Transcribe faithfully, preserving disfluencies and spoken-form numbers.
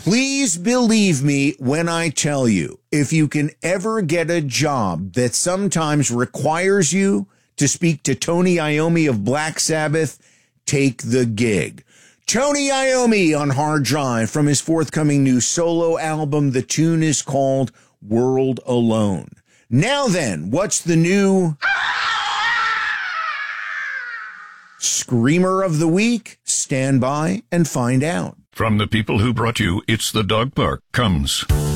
Please believe me when I tell you, if you can ever get a job that sometimes requires you to speak to Tony Iommi of Black Sabbath, take the gig. Tony Iommi on Hard Drive from his forthcoming new solo album. The tune is called World Alone. Now then, what's the new Screamer of the Week? Stand by and find out. From the people who brought you It's the Dog Park comes...